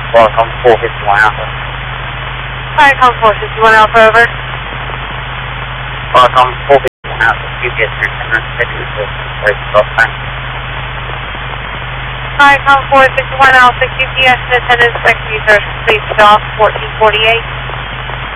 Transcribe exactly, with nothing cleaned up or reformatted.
Welcome four fifty-one Alpha. Viacom four fifty-one Alpha, over. Welcome four fifty-one Alpha. G P S transmitter, second system, first stop time. Viacom four fifty-one Alpha, G P S attendance, second user, please stop fourteen forty-eight.